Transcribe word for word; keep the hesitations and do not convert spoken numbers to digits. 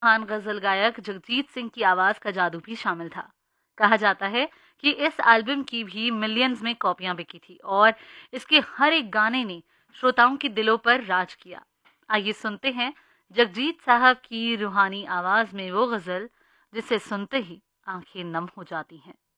महान गजल गायक जगजीत सिंह की आवाज का जादू भी शामिल था। कहा जाता है कि इस एल्बम की भी मिलियंस में कॉपियां बिकी थी और इसके हर एक गाने ने श्रोताओं के दिलों पर राज किया। आइए सुनते हैं जगजीत साहब की रूहानी आवाज में वो गजल जिसे सुनते ही आंखें नम हो जाती हैं।